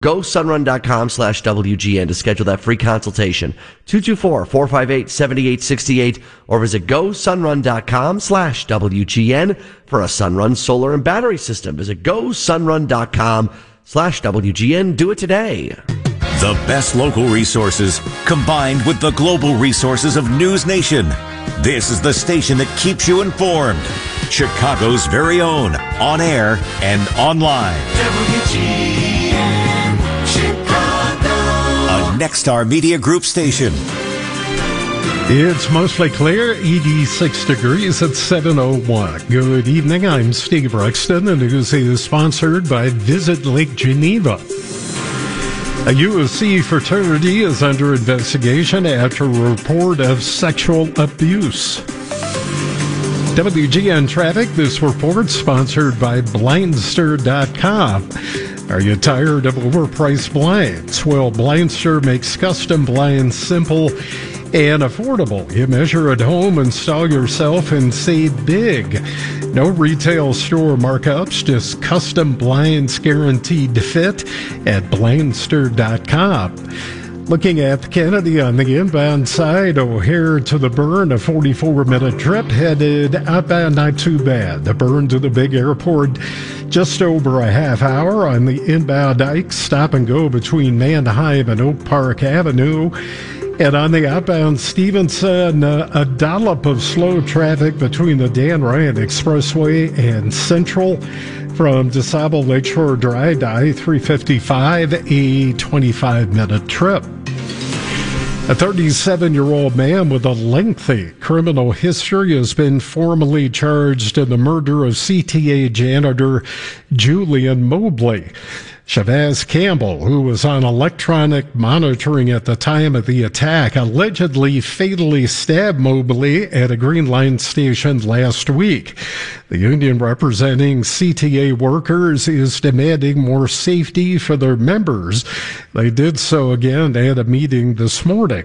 GoSunrun.com/WGN to schedule that free consultation. 224-458-7868 or visit GoSunrun.com/WGN for a Sunrun solar and battery system. Visit GoSunrun.com/WGN. Do it today. The best local resources combined with the global resources of News Nation. This is the station that keeps you informed. Chicago's very own, on air and online. WGN Chicago. A Nexstar Media Group station. It's mostly clear, 86 degrees at 7:01. Good evening, I'm Steve Ruxton. The news is sponsored by Visit Lake Geneva. A USC fraternity is under investigation after a report of sexual abuse. WGN Traffic, this report sponsored by Blindster.com. Are you tired of overpriced blinds? Well, Blindster makes custom blinds simple and affordable. You measure at home, install yourself, and save big. No retail store markups, just custom blinds guaranteed to fit at Blindster.com. Looking at the Kennedy on the inbound side, O'Hare to the Burn, a 44-minute trip headed outbound, not too bad. The Burn to the big airport, just over a half hour. On the inbound Ike, stop and go between Manheim and Oak Park Avenue. And on the outbound Stevenson, a dollop of slow traffic between the Dan Ryan Expressway and Central from DeSable Lakeshore Drive to I-355, a 25-minute trip. A 37-year-old man with a lengthy criminal history has been formally charged in the murder of CTA janitor Julian Mobley. Shavaz Campbell, who was on electronic monitoring at the time of the attack, allegedly fatally stabbed Mobley at a Green Line station last week. The union representing CTA workers is demanding more safety for their members. They did so again at a meeting this morning.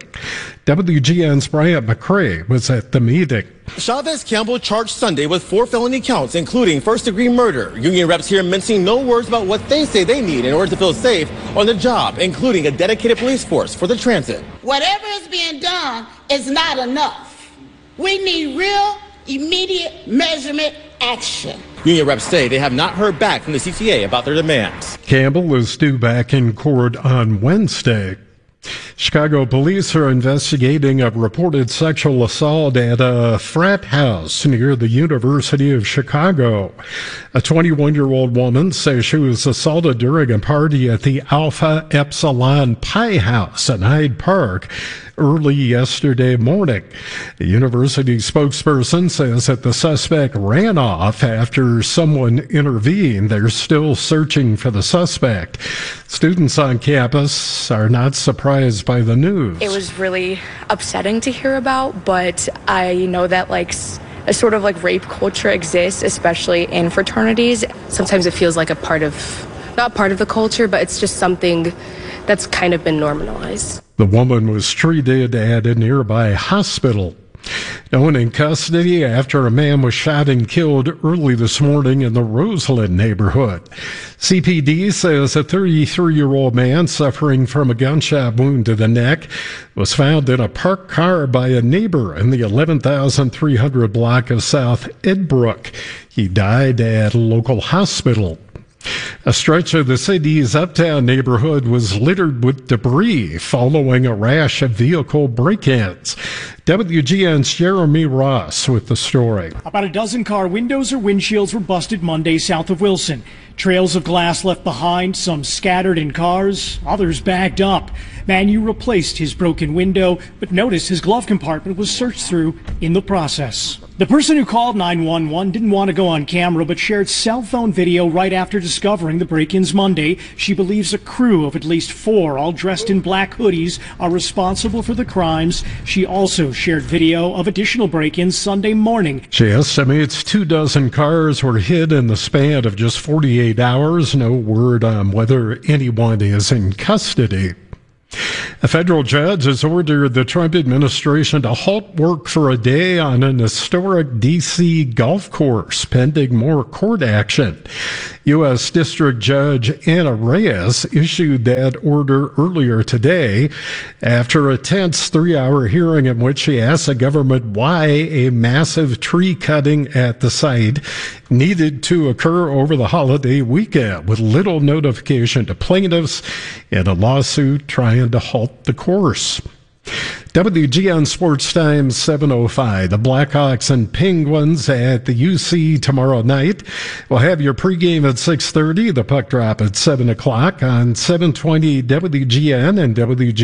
WGN's Bryant McCrae was at the meeting. Shavaz Campbell charged Sunday with 4 felony counts, including first-degree murder. Union reps here mincing no words about what they say they need in order to feel safe on the job, including a dedicated police force for the transit. Whatever is being done is not enough. We need real, immediate measurement action. Union reps say they have not heard back from the CTA about their demands. Campbell is due back in court on Wednesday. Chicago police are investigating a reported sexual assault at a frat house near the University of Chicago. A 21-year-old woman says she was assaulted during a party at the Alpha Epsilon Pi House in Hyde Park early yesterday morning. The university spokesperson says that the suspect ran off after someone intervened. They're still searching for the suspect. Students on campus are not surprised by the news. It was really upsetting to hear about, but I know that a sort of rape culture exists, especially in fraternities. Sometimes it feels like not part of the culture, but it's just something that's kind of been normalized. The woman was treated at a nearby hospital. No one in custody after a man was shot and killed early this morning in the Roseland neighborhood. CPD says a 33-year-old man suffering from a gunshot wound to the neck was found in a parked car by a neighbor in the 11,300 block of South Edbrook. He died at a local hospital. A stretch of the city's uptown neighborhood was littered with debris following a rash of vehicle break-ins. WGN's Jeremy Ross with the story. About a dozen car windows or windshields were busted Monday south of Wilson. Trails of glass left behind, some scattered in cars, others bagged up. Manu replaced his broken window, but noticed his glove compartment was searched through in the process. The person who called 911 didn't want to go on camera, but shared cell phone video right after discovering the break-ins Monday. She believes a crew of at least 4, all dressed in black hoodies, are responsible for the crimes. She also shared video of additional break-ins Sunday morning. She estimates 24 cars were hit in the span of just 48 hours. No word on whether anyone is in custody. A federal judge has ordered the Trump administration to halt work for a day on an historic D.C. golf course pending more court action. U.S. District Judge Anna Reyes issued that order earlier today after a tense 3-hour hearing in which she asked the government why a massive tree cutting at the site needed to occur over the holiday weekend with little notification to plaintiffs in a lawsuit trying to halt the course. WGN Sports Time 7:05. The Blackhawks and Penguins at the UC tomorrow night. We'll have your pregame at 6:30. The puck drop at 7 o'clock on 720 WGN and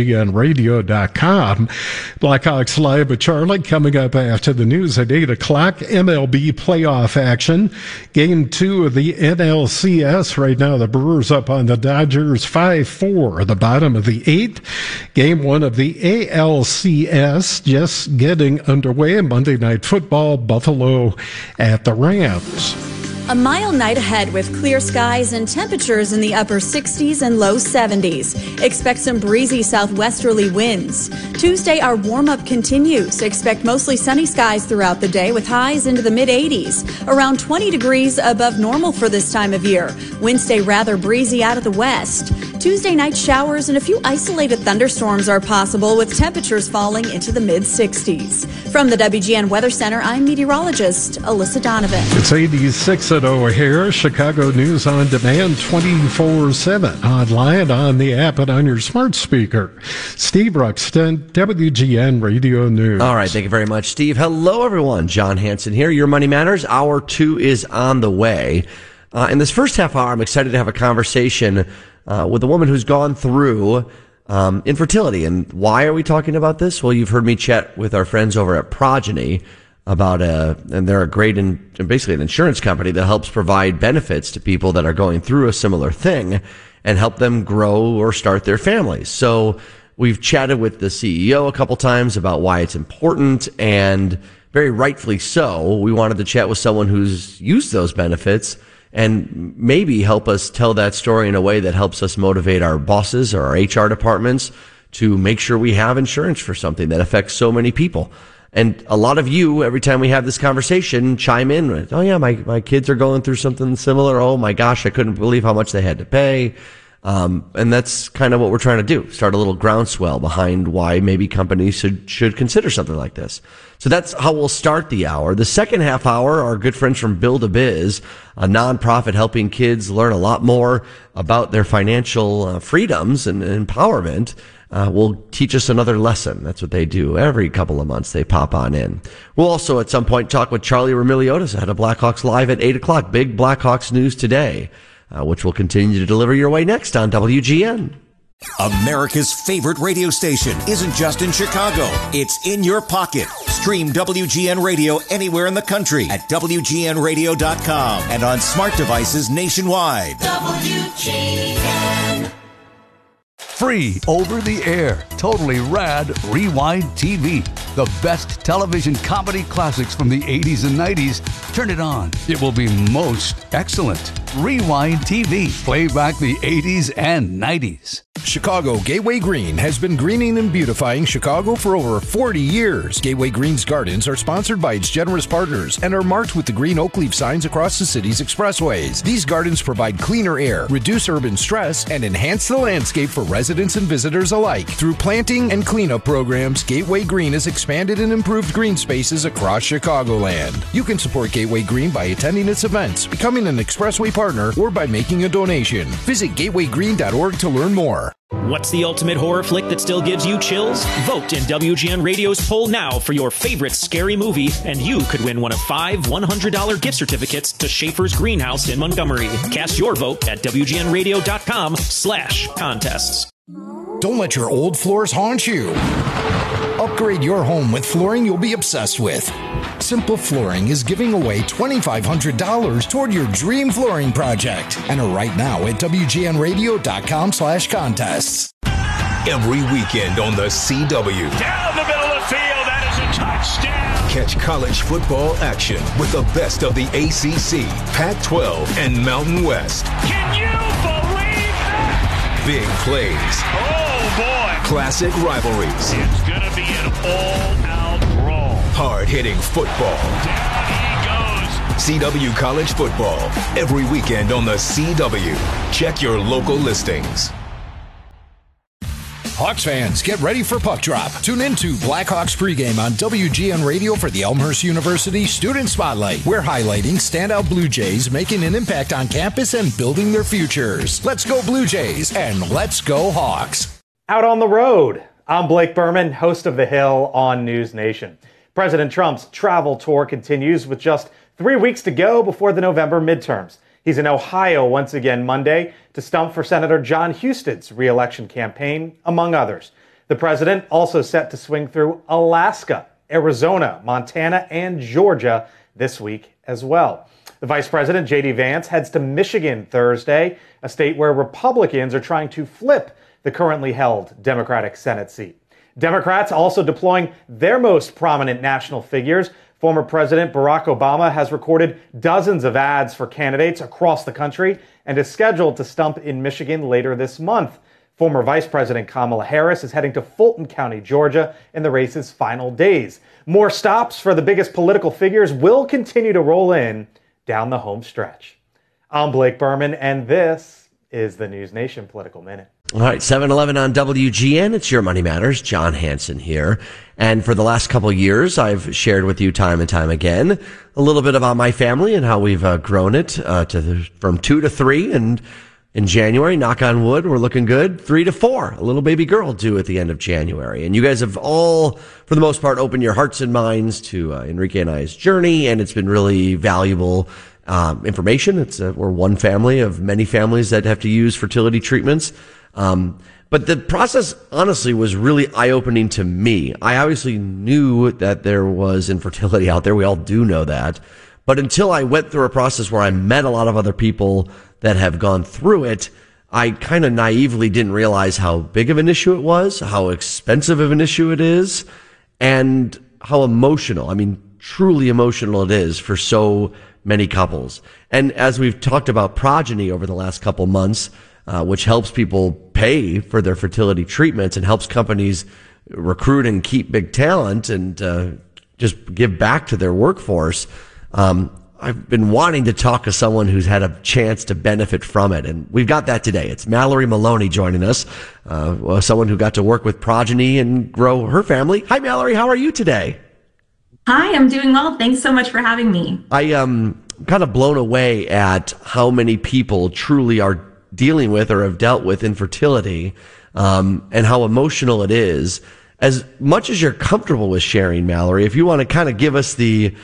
WGNradio.com. Blackhawks Live with Charlie coming up after the news at 8 o'clock. MLB playoff action. Game 2 of the NLCS. Right now the Brewers up on the Dodgers 5-4. The bottom of the 8th. Game 1 of the ALCS just getting underway. Monday Night Football, Buffalo at the Rams. A mild night ahead with clear skies and temperatures in the upper 60s and low 70s. Expect some breezy southwesterly winds. Tuesday, our warm-up continues. Expect mostly sunny skies throughout the day with highs into the mid-80s, around 20 degrees above normal for this time of year. Wednesday, rather breezy out of the west. Tuesday night showers and a few isolated thunderstorms are possible with temperatures falling into the mid-60s. From the WGN Weather Center, I'm meteorologist Alyssa Donovan. It's 86 at O'Hare. Chicago News on Demand 24/7. Online, on the app, and on your smart speaker. Steve Ruxton, WGN Radio News. All right, thank you very much, Steve. Hello, everyone. John Hanson here. Your Money Matters. Hour 2 is on the way. In this first half hour, I'm excited to have a conversation with a woman who's gone through infertility. And why are we talking about this? Well, you've heard me chat with our friends over at Progeny about and they're a great basically an insurance company that helps provide benefits to people that are going through a similar thing and help them grow or start their families. So we've chatted with the CEO a couple times about why it's important, and very rightfully so. We wanted to chat with someone who's used those benefits and maybe help us tell that story in a way that helps us motivate our bosses or our HR departments to make sure we have insurance for something that affects so many people. And a lot of you, every time we have this conversation, chime in with, oh yeah, my kids are going through something similar. Oh my gosh, I couldn't believe how much they had to pay. And that's kind of what we're trying to do. Start a little groundswell behind why maybe companies should consider something like this. So that's how we'll start the hour. The second half hour, our good friends from Build a Biz, a nonprofit helping kids learn a lot more about their financial freedoms and empowerment, will teach us another lesson. That's what they do. Every couple of months, they pop on in. We'll also at some point talk with Charlie Remiliotis ahead of Blackhawks Live at 8 o'clock. Big Blackhawks news today, which will continue to deliver your way next on WGN. America's favorite radio station isn't just in Chicago. It's in your pocket. Stream WGN Radio anywhere in the country at WGNradio.com and on smart devices nationwide. WGN. Free over the air, totally rad Rewind TV. The best television comedy classics from the 80s and 90s. Turn it on. It will be most excellent. Rewind TV. Play back the 80s and 90s. Chicago Gateway Green has been greening and beautifying Chicago for over 40 years. Gateway Green's gardens are sponsored by its generous partners and are marked with the green oak leaf signs across the city's expressways. These gardens provide cleaner air, reduce urban stress, and enhance the landscape for residents and visitors alike. Through planting and cleanup programs, Gateway Green has expanded and improved green spaces across Chicagoland. You can support Gateway Green by attending its events, becoming an expressway partner, or by making a donation. Visit gatewaygreen.org to learn more. What's the ultimate horror flick that still gives you chills? Vote in WGN Radio's poll now for your favorite scary movie, and you could win one of 5 $100 gift certificates to Schaefer's Greenhouse in Montgomery. Cast your vote at WGNradio.com/contests. Don't let your old floors haunt you. Upgrade your home with flooring you'll be obsessed with. Simple Flooring is giving away $2,500 toward your dream flooring project. Enter right now at WGNradio.com/contests. Every weekend on the CW. Down the middle of the field, that is a touchdown. Catch college football action with the best of the ACC, Pac-12, and Mountain West. Can you believe that? Big plays. Oh, boy. Classic rivalries. It's going to be an all-out brawl. Hard-hitting football. Down he goes. CW College Football. Every weekend on the CW. Check your local listings. Hawks fans, get ready for Puck Drop. Tune into Blackhawks pregame on WGN Radio for the Elmhurst University Student Spotlight. We're highlighting standout Blue Jays making an impact on campus and building their futures. Let's go Blue Jays and let's go Hawks. Out on the road, I'm Blake Berman, host of The Hill on News Nation. President Trump's travel tour continues with just 3 weeks to go before the November midterms. He's in Ohio once again Monday to stump for Senator John Huston's re-election campaign, among others. The president also set to swing through Alaska, Arizona, Montana, and Georgia this week as well. The Vice President, J.D. Vance, heads to Michigan Thursday, a state where Republicans are trying to flip the currently held Democratic Senate seat. Democrats also deploying their most prominent national figures. Former President Barack Obama has recorded dozens of ads for candidates across the country and is scheduled to stump in Michigan later this month. Former Vice President Kamala Harris is heading to Fulton County, Georgia, in the race's final days. More stops for the biggest political figures will continue to roll in down the home stretch. I'm Blake Berman, and this is the News Nation Political Minute. All right, 7-Eleven on WGN. It's Your Money Matters. John Hanson here. And for the last couple of years, I've shared with you time and time again a little bit about my family and how we've grown it from 2 to 3. And in January, knock on wood, we're looking good. 3 to 4, a little baby girl due at the end of January. And you guys have all, for the most part, opened your hearts and minds to Enrique and I's journey. And it's been really valuable information. We're one family of many families that have to use fertility treatments. But the process, honestly, was really eye-opening to me. I obviously knew that there was infertility out there. We all do know that. But until I went through a process where I met a lot of other people that have gone through it, I kind of naively didn't realize how big of an issue it was, how expensive of an issue it is, and how emotional, truly emotional it is for so many couples. And as we've talked about Progeny over the last couple months, which helps people pay for their fertility treatments and helps companies recruit and keep big talent and just give back to their workforce. I've been wanting to talk to someone who's had a chance to benefit from it, and we've got that today. It's Mallory Maloney joining us, someone who got to work with Progeny and grow her family. Hi, Mallory. How are you today? Hi, I'm doing well. Thanks so much for having me. I am kind of blown away at how many people truly are dealing with or have dealt with infertility, and how emotional it is. As much as you're comfortable with sharing, Mallory, if you want to kind of give us the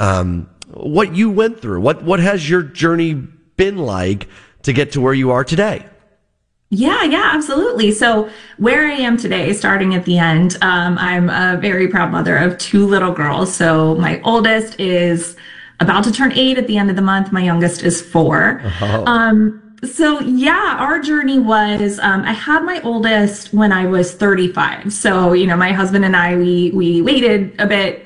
what you went through, what has your journey been like to get to where you are today? Yeah, absolutely. So where I am today, starting at the end, I'm a very proud mother of 2 little girls. So my oldest is about to turn 8 at the end of the month. My youngest is 4. Oh. So yeah, our journey was, I had my oldest when I was 35. So, my husband and I, we waited a bit,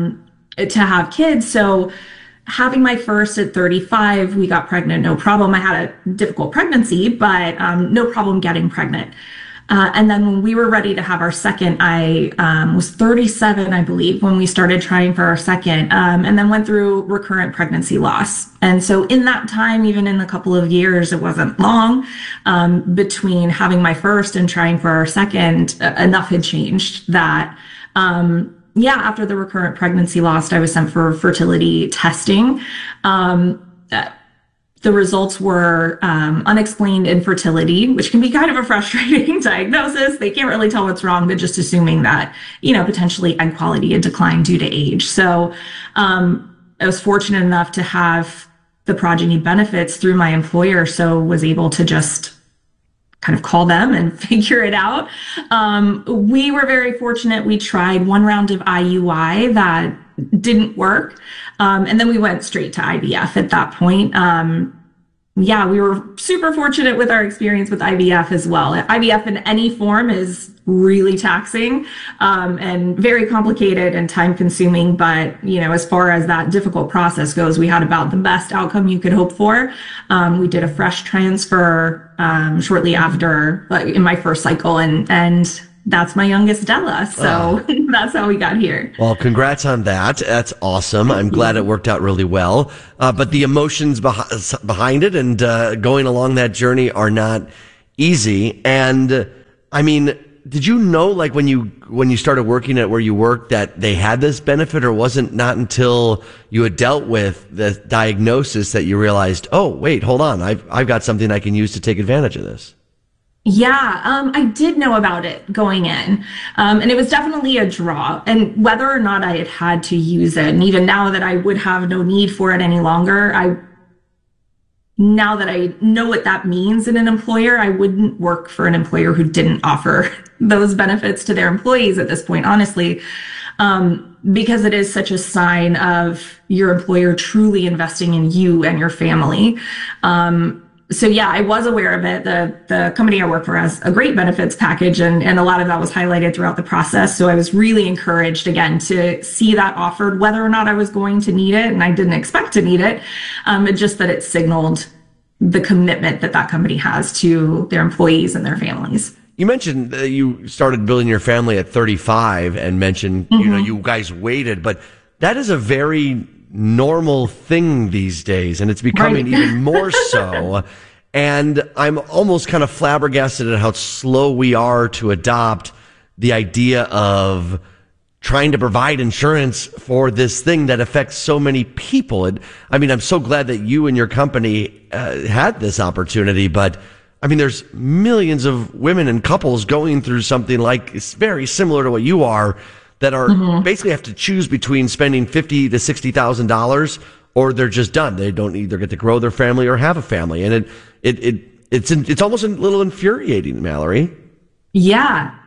to have kids. So having my first at 35, we got pregnant, no problem. I had a difficult pregnancy, but, no problem getting pregnant. And then when we were ready to have our second, I was 37, I believe, when we started trying for our second, and then went through recurrent pregnancy loss. And so in that time, even in a couple of years, it wasn't long, between having my first and trying for our second, enough had changed that, after the recurrent pregnancy loss, I was sent for fertility testing. The results were unexplained infertility, which can be kind of a frustrating diagnosis. They can't really tell what's wrong, but just assuming that, potentially egg quality had declined due to age. So I was fortunate enough to have the Progeny benefits through my employer, so was able to just kind of call them and figure it out. We were very fortunate. We tried one round of IUI that didn't work. And then we went straight to IVF at that point. yeah, we were super fortunate with our experience with IVF as well. IVF in any form is really taxing and very complicated and time consuming. But, as far as that difficult process goes, we had about the best outcome you could hope for. We did a fresh transfer shortly after in my first cycle, and that's my youngest, Della. So that's how we got here. Well, congrats on that. That's awesome. I'm glad it worked out really well. But the emotions behind it and going along that journey are not easy. And I mean, did you know, like when you started working at where you worked, that they had this benefit, or wasn't not until you had dealt with the diagnosis that you realized, oh, wait, hold on, I've got something I can use to take advantage of this? Yeah, I did know about it going in, and it was definitely a draw. And whether or not I had to use it, and even now that I would have no need for it any longer, now that I know what that means in an employer, I wouldn't work for an employer who didn't offer those benefits to their employees at this point, honestly, because it is such a sign of your employer truly investing in you and your family. So yeah, I was aware of it. The company I work for has a great benefits package, and a lot of that was highlighted throughout the process. So I was really encouraged, again, to see that offered, whether or not I was going to need it, and I didn't expect to need it. Just that it signaled the commitment that company has to their employees and their families. You mentioned you started building your family at 35 and mentioned, you guys waited, but that is a very normal thing these days, and it's becoming even more so. And I'm almost kind of flabbergasted at how slow we are to adopt the idea of trying to provide insurance for this thing that affects so many people. I'm so glad that you and your company had this opportunity, but there's millions of women and couples going through something like it's very similar to what you are, that are basically have to choose between spending $50,000 to $60,000, or they're just done. They don't either get to grow their family or have a family, and it's almost a little infuriating, Mallory. Yeah.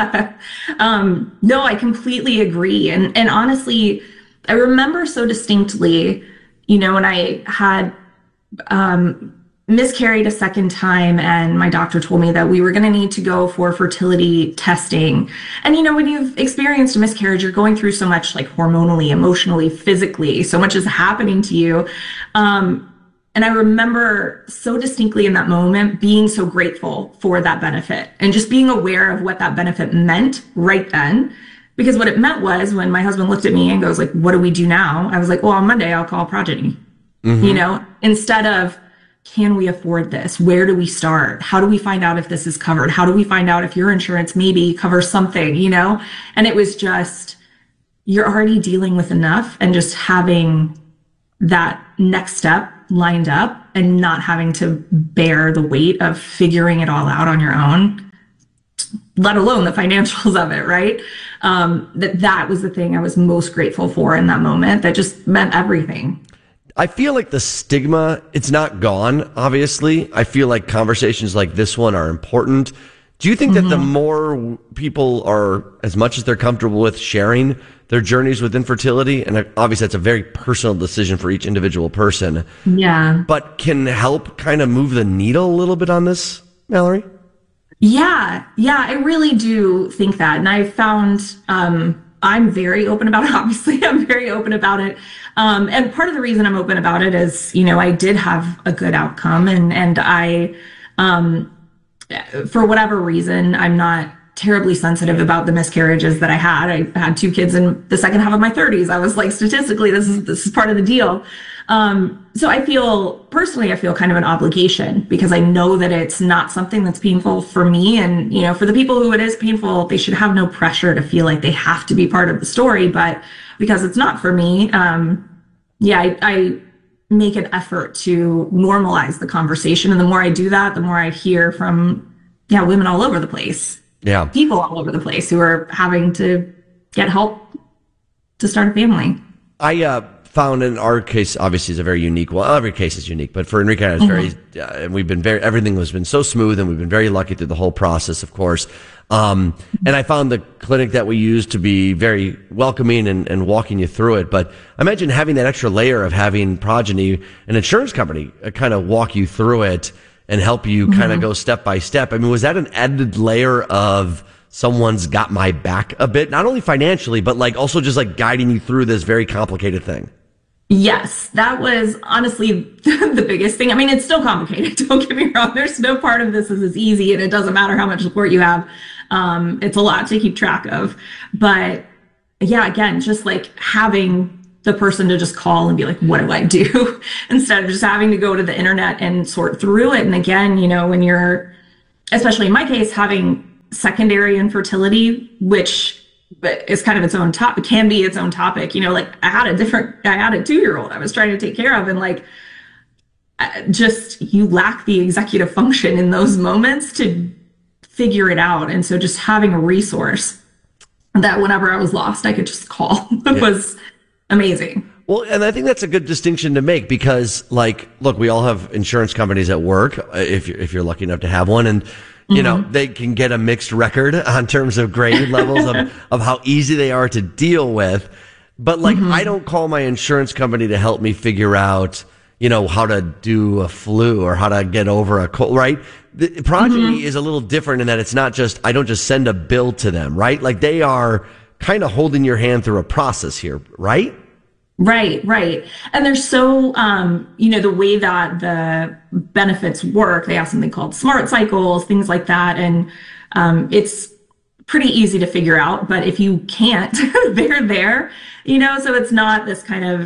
No, I completely agree, and honestly, I remember so distinctly, when I had miscarried a second time, and my doctor told me that we were going to need to go for fertility testing. And when you've experienced a miscarriage, you're going through so much, like hormonally, emotionally, physically, so much is happening to you. And I remember so distinctly in that moment being so grateful for that benefit and just being aware of what that benefit meant right then. Because what it meant was, when my husband looked at me and goes like, "What do we do now?" I was like, "Well, on Monday I'll call Progyny." Instead of, can we afford this? Where do we start? How do we find out if this is covered? How do we find out if your insurance maybe covers something, And it was just, you're already dealing with enough, and just having that next step lined up and not having to bear the weight of figuring it all out on your own, let alone the financials of it, right? That was the thing I was most grateful for in that moment. That just meant everything. I feel like the stigma, it's not gone, obviously. I feel like conversations like this one are important. Do you think that the more people are, as much as they're comfortable with sharing their journeys with infertility, and obviously that's a very personal decision for each individual person, but can help kind of move the needle a little bit on this, Mallory? Yeah, I really do think that. And I found, I'm very open about it. Obviously, I'm very open about it. And part of the reason I'm open about it is, I did have a good outcome, and I, for whatever reason, I'm not terribly sensitive about the miscarriages that I had. I had 2 kids in the second half of my 30s. I was like, statistically, this is part of the deal. So I feel kind of an obligation, because I know that it's not something that's painful for me. And, for the people who it is painful, they should have no pressure to feel like they have to be part of the story. But because it's not for me, I make an effort to normalize the conversation. And the more I do that, the more I hear from, women all over the place. Yeah. People all over the place who are having to get help to start a family. I found in our case, obviously, is a very unique one. Well, every case is unique, but for Enrique, it's very, and we've been everything has been so smooth, and we've been very lucky through the whole process, of course. And I found the clinic that we used to be very welcoming and walking you through it. But I imagine having that extra layer of having Progyny, an insurance company, kind of walk you through it and help you kind of go step by step. I mean, was that an added layer of someone's got my back a bit, not only financially, but like also just like guiding you through this very complicated thing? Yes, that was honestly the biggest thing. I mean, it's still complicated. Don't get me wrong. There's no part of this is as easy, and it doesn't matter how much support you have. It's a lot to keep track of. But yeah, again, just like having the person to just call and be like, what do I do? Instead of just having to go to the internet and sort through it. And again, you know, when you're, especially in my case, having secondary infertility, which is kind of its own topic, can be its own topic. You know, like I had a 2-year-old I was trying to take care of, and like, just, you lack the executive function in those moments to figure it out. And so just having a resource that whenever I was lost, I could just call was amazing. Well, and I think that's a good distinction to make because, like, look, we all have insurance companies at work, if you're lucky enough to have one, and you know, they can get a mixed record on terms of grade levels of how easy they are to deal with. But like, I don't call my insurance company to help me figure out, you know, how to do a flu or how to get over a cold, right? The Progyny is a little different in that it's not just, I don't just send a bill to them, right? Like they are kind of holding your hand through a process here, right? Right. And there's so, you know, the way that the benefits work, they have something called smart cycles, things like that. And it's pretty easy to figure out. But if you can't, they're there, you know, so it's not this kind of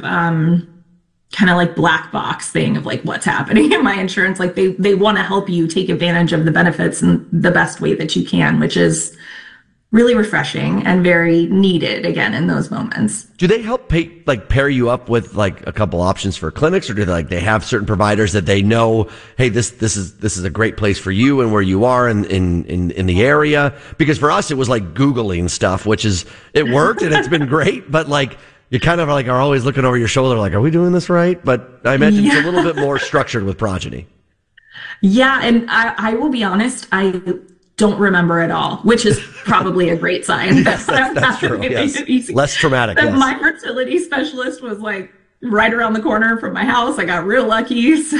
like black box thing of like what's happening in my insurance. Like they want to help you take advantage of the benefits in the best way that you can, which is really refreshing and very needed again in those moments. Do they help pair you up with like a couple options for clinics, or do they have certain providers that they know, hey, this is a great place for you and where you are in the area? Because for us, it was like Googling stuff, it worked and it's been great, but like you kind of are always looking over your shoulder, like, are we doing this right? But I imagine it's a little bit more structured with Progyny. Yeah. And I will be honest, I don't remember it all, which is probably a great sign. Yes, that's true. Yes. Less traumatic. Yes. My fertility specialist was like right around the corner from my house. I got real lucky, so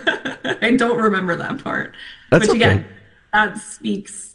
I don't remember that part. That's Which okay. Again, that speaks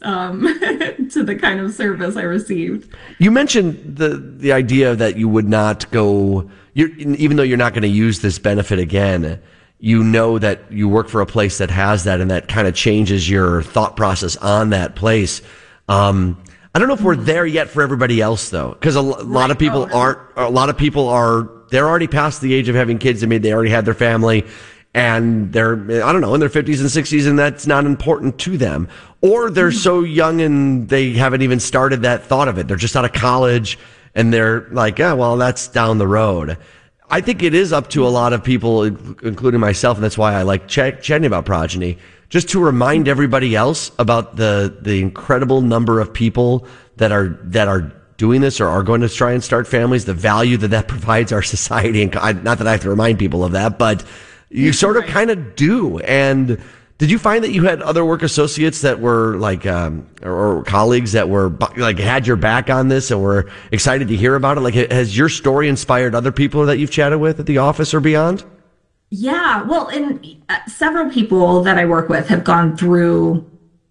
to the kind of service I received. You mentioned the idea that you would not go, even though you're not going to use this benefit again, you know that you work for a place that has that, and that kind of changes your thought process on that place. I don't know if we're there yet for everybody else though, because a lot of people aren't. A lot of people they're already past the age of having kids. I mean, they already had their family, and they're, I don't know, in their 50s and 60s, and that's not important to them. Or they're so young and they haven't even started that thought of it. They're just out of college, and they're like, yeah, well, that's down the road. I think it is up to a lot of people, including myself, and that's why I like chatting about Progyny, just to remind everybody else about the incredible number of people that are doing this or are going to try and start families, the value that provides our society. And not that I have to remind people of that, but you sort of kind of do. And did you find that you had other work associates that were like, or colleagues that were like, had your back on this and were excited to hear about it? Like, has your story inspired other people that you've chatted with at the office or beyond? Yeah, well, and several people that I work with have gone through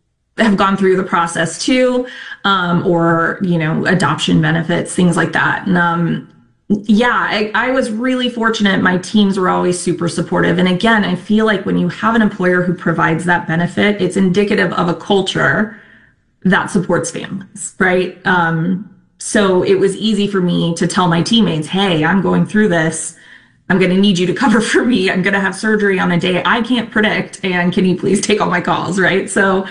the process too, or, you know, adoption benefits, things like that. And, yeah, I was really fortunate. My teams were always super supportive. And again, I feel like when you have an employer who provides that benefit, it's indicative of a culture that supports families, right? So it was easy for me to tell my teammates, hey, I'm going through this. I'm going to need you to cover for me. I'm going to have surgery on a day I can't predict. And can you please take all my calls, right? So,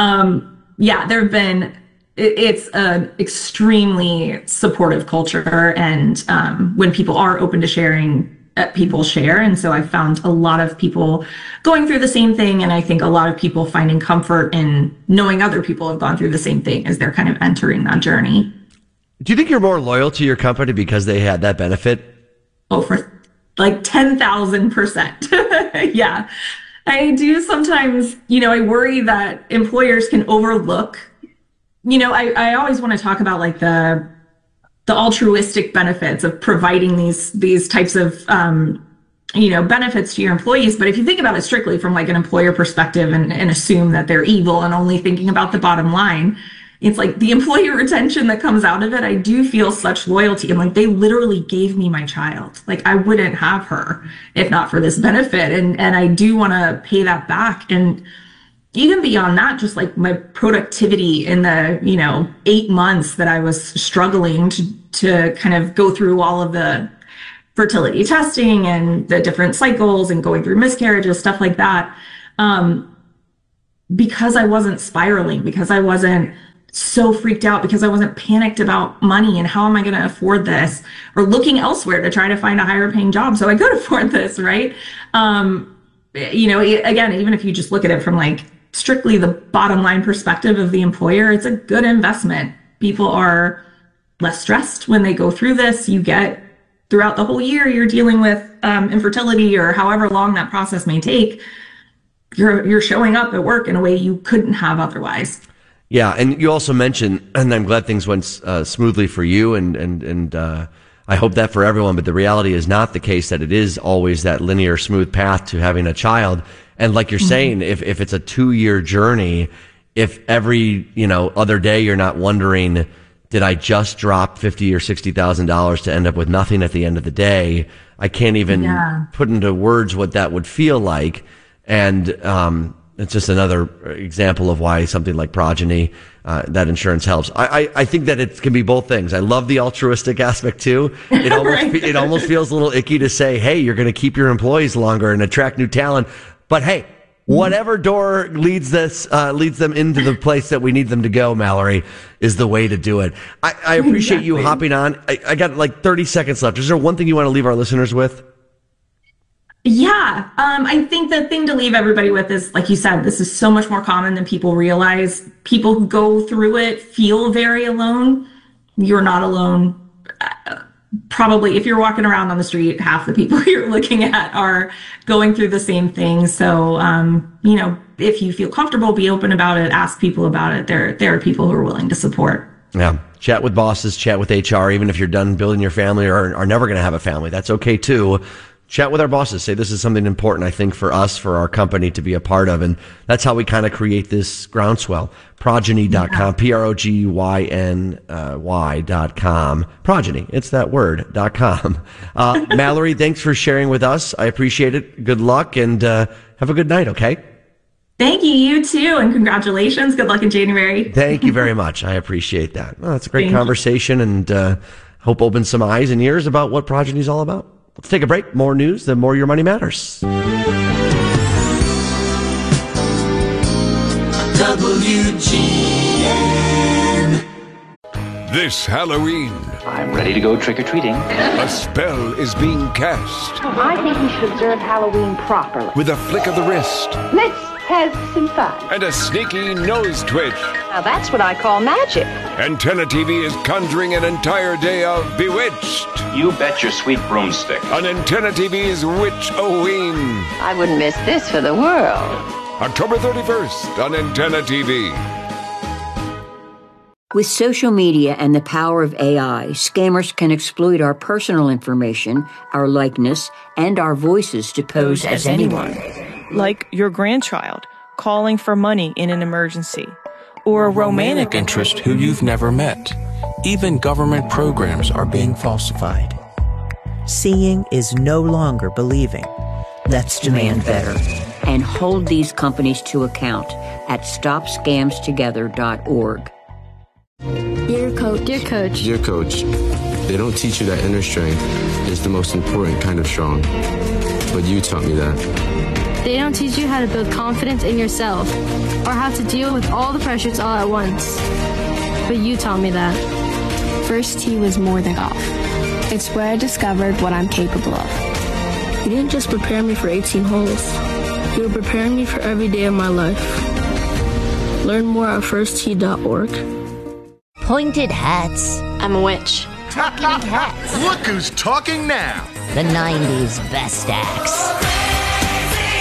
yeah, there have been, it's an extremely supportive culture. And when people are open to sharing, people share. And so I found a lot of people going through the same thing. And I think a lot of people finding comfort in knowing other people have gone through the same thing as they're kind of entering that journey. Do you think you're more loyal to your company because they had that benefit? Oh, for like 10,000%. Yeah. I do sometimes, you know, I worry that employers can overlook I always want to talk about like the altruistic benefits of providing these types of benefits to your employees. But if you think about it strictly from like an employer perspective and assume that they're evil and only thinking about the bottom line, it's like the employee retention that comes out of it. I do feel such loyalty. And like, they literally gave me my child. Like, I wouldn't have her if not for this benefit. And I do want to pay that back. And even beyond that, just like my productivity in the, 8 months that I was struggling to kind of go through all of the fertility testing and the different cycles and going through miscarriages, stuff like that. Because I wasn't spiraling, because I wasn't so freaked out, because I wasn't panicked about money and how am I going to afford this, or looking elsewhere to try to find a higher paying job so I could afford this, right? Again, even if you just look at it from like strictly the bottom line perspective of the employer, it's a good investment. People are less stressed when they go through this. You get throughout the whole year you're dealing with infertility or however long that process may take. You're showing up at work in a way you couldn't have otherwise. Yeah, and you also mentioned, and I'm glad things went smoothly for you, and I hope that for everyone, but the reality is not the case that it is always that linear, smooth path to having a child. And like you're saying, if it's a 2-year journey, if every, other day you're not wondering, did I just drop $50,000 or $60,000 to end up with nothing at the end of the day? I can't even put into words what that would feel like. And it's just another example of why something like Progyny, that insurance helps. I think that it can be both things. I love the altruistic aspect too. It almost feels a little icky to say, hey, you're going to keep your employees longer and attract new talent. But hey, whatever door leads them into the place that we need them to go, Mallory, is the way to do it. I appreciate you hopping on. I got like 30 seconds left. Is there one thing you want to leave our listeners with? Yeah. I think the thing to leave everybody with is, like you said, this is so much more common than people realize. People who go through it feel very alone. You're not alone. Probably if you're walking around on the street, half the people you're looking at are going through the same thing. So, if you feel comfortable, be open about it, ask people about it. There are people who are willing to support. Yeah. Chat with bosses, chat with HR, even if you're done building your family or are never going to have a family. That's okay too. Chat with our bosses. Say this is something important, I think, for us, for our company to be a part of. And that's how we kind of create this groundswell. Progyny.com, PROGYNY.com. Progyny, it's that word.com. Mallory, thanks for sharing with us. I appreciate it. Good luck and have a good night, okay? Thank you. You too. And congratulations. Good luck in January. Thank you very much. I appreciate that. Well, that's a great conversation and hope opens some eyes and ears about what Progyny is all about. Let's take a break. More news, the more your money matters. WGN. This Halloween, I'm ready to go trick-or-treating. A spell is being cast. I think we should observe Halloween properly. With a flick of the wrist. Let's have some fun. And a sneaky nose twitch. Now that's what I call magic. Antenna TV is conjuring an entire day of Bewitched. You bet your sweet broomstick. On Antenna TV's Witch-O-Ween. I wouldn't miss this for the world. October 31st on Antenna TV. With social media and the power of AI, scammers can exploit our personal information, our likeness, and our voices to pose as anyone. Like your grandchild calling for money in an emergency, or a romantic interest who you've never met. Even government programs are being falsified. Seeing is no longer believing. Let's demand better. And hold these companies to account at StopScamsTogether.org. Dear Coach. Dear Coach. Dear Coach, they don't teach you that inner strength is the most important kind of strong. But you taught me that. They don't teach you how to build confidence in yourself or how to deal with all the pressures all at once. But you taught me that. First tee was more than golf. It's where I discovered what I'm capable of. You didn't just prepare me for 18 holes. You were preparing me for every day of my life. Learn more at firsttee.org. Pointed hats. I'm a witch. Talking hats. Look who's talking now. The 90s best acts.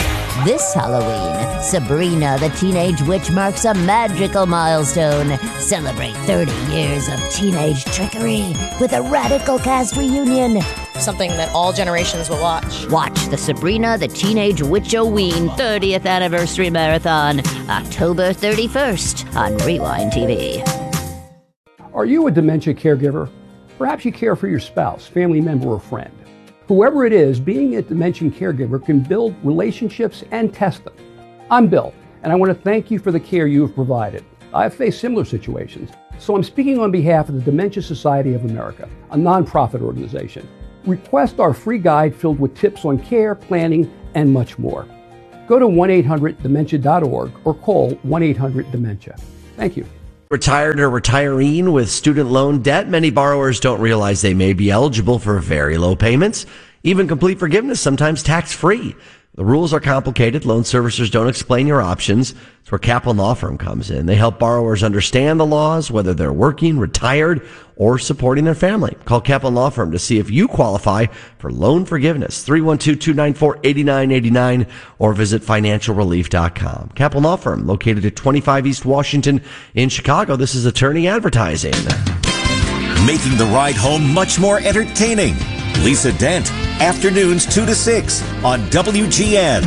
This Halloween, Sabrina the Teenage Witch marks a magical milestone. Celebrate 30 years of teenage trickery with a radical cast reunion. Something that all generations will watch. Watch the Sabrina the Teenage Witch-O-Ween 30th Anniversary Marathon, October 31st on Rewind TV. Are you a dementia caregiver? Perhaps you care for your spouse, family member, or friend. Whoever it is, being a dementia caregiver can build relationships and test them. I'm Bill, and I want to thank you for the care you have provided. I've faced similar situations, so I'm speaking on behalf of the Dementia Society of America, a nonprofit organization. Request our free guide filled with tips on care, planning, and much more. Go to 1-800-DEMENTIA.org or call 1-800-DEMENTIA. Thank you. Retired or retiring with student loan debt, many borrowers don't realize they may be eligible for very low payments, even complete forgiveness, sometimes tax-free. The rules are complicated. Loan servicers don't explain your options. It's where Kaplan Law Firm comes in. They help borrowers understand the laws, whether they're working, retired, or supporting their family. Call Kaplan Law Firm to see if you qualify for loan forgiveness. 312-294-8989 or visit financialrelief.com. Kaplan Law Firm, located at 25 East Washington in Chicago. This is Attorney Advertising. Making the ride home much more entertaining. Lisa Dent, afternoons 2 to 6 on WGN.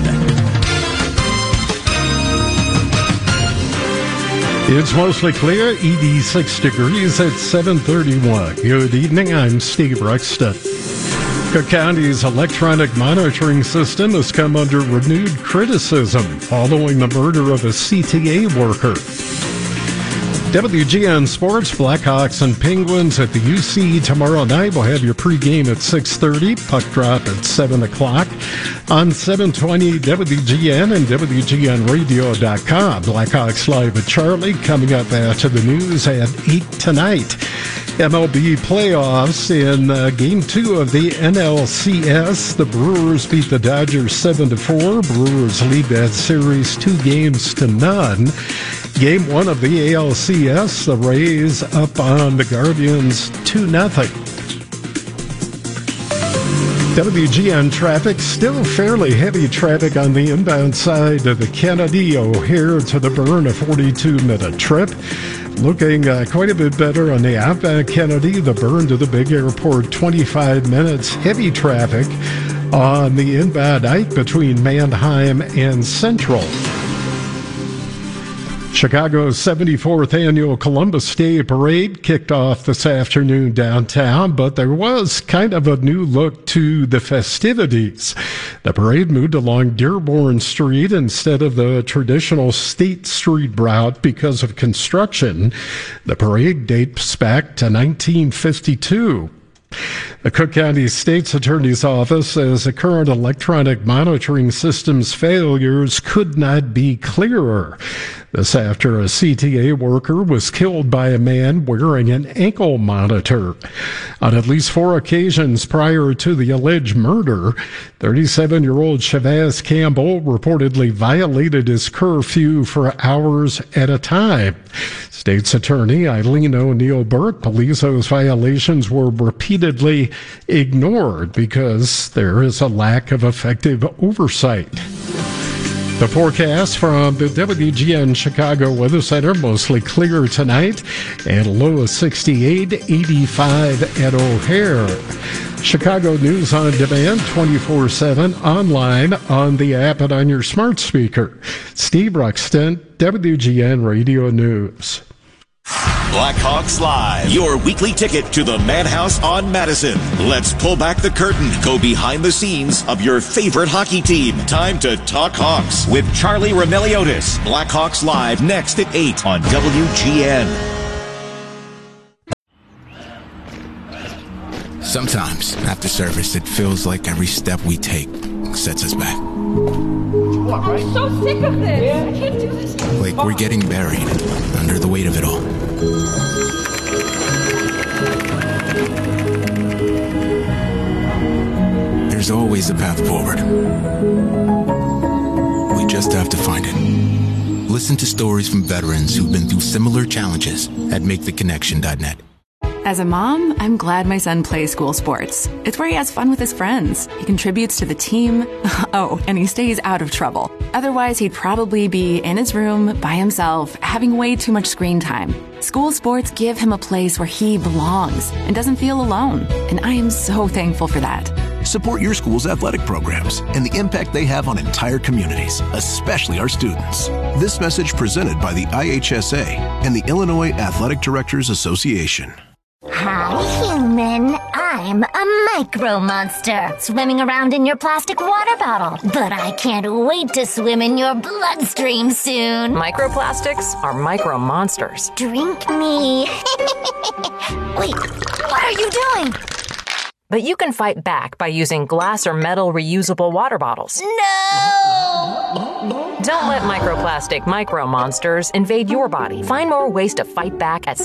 It's mostly clear, 86 degrees at 7:31. Good evening, I'm Steve Ruxton. Cook County's electronic monitoring system has come under renewed criticism following the murder of a CTA worker. WGN Sports, Blackhawks and Penguins at the UC tomorrow night. We'll have your pregame at 6:30, puck drop at 7 o'clock on 720 WGN and WGNradio.com. Blackhawks Live at Charlie coming up after the news at 8 tonight. MLB playoffs in Game 2 of the NLCS. The Brewers beat the Dodgers 7-4. Brewers lead that series 2-0. Game 1 of the ALCS, the Rays up on the Guardians 2-0. WGN traffic, still fairly heavy traffic on the inbound side of the Kennedy O'Hare to the Burn, a 42-minute trip. Looking quite a bit better on the outbound Kennedy, the Burn to the big airport, 25 minutes. Heavy traffic on the inbound Ike between Mannheim and Central. Chicago's 74th annual Columbus Day Parade kicked off this afternoon downtown, but there was kind of a new look to the festivities. The parade moved along Dearborn Street instead of the traditional State Street route because of construction. The parade dates back to 1952. The Cook County State's Attorney's Office says the current electronic monitoring system's failures could not be clearer. This after a CTA worker was killed by a man wearing an ankle monitor. On at least 4 occasions prior to the alleged murder, 37-year-old Shavaz Campbell reportedly violated his curfew for hours at a time. State's Attorney Eileen O'Neill Burke believes those violations were repeatedly ignored because there is a lack of effective oversight. The forecast from the WGN Chicago Weather Center, mostly clear tonight and a low of 68, 85 at O'Hare. Chicago News on Demand, 24/7, online, on the app, and on your smart speaker. Steve Ruxton, WGN Radio News. Blackhawks Live, your weekly ticket to the Madhouse on Madison. Let's pull back the curtain, go behind the scenes of your favorite hockey team. Time to talk Hawks with Charlie Roumeliotis. Blackhawks Live next at 8 on WGN. Sometimes, after service, it feels like every step we take sets us back. I'm so sick of this. I can't do this. Like we're getting buried under the weight of it all. There's always a path forward. We just have to find it. Listen to stories from veterans who've been through similar challenges at MakeTheConnection.net. As a mom, I'm glad my son plays school sports. It's where he has fun with his friends. He contributes to the team. Oh, and he stays out of trouble. Otherwise, he'd probably be in his room by himself, having way too much screen time. School sports give him a place where he belongs and doesn't feel alone. And I am so thankful for that. Support your school's athletic programs and the impact they have on entire communities, especially our students. This message presented by the IHSA and the Illinois Athletic Directors Association. Hi, human. I'm a micro monster, swimming around in your plastic water bottle. But I can't wait to swim in your bloodstream soon. Microplastics are micro monsters. Drink me. Wait, what are you doing? But you can fight back by using glass or metal reusable water bottles. No! Don't let microplastic micro monsters invade your body. Find more ways to fight back at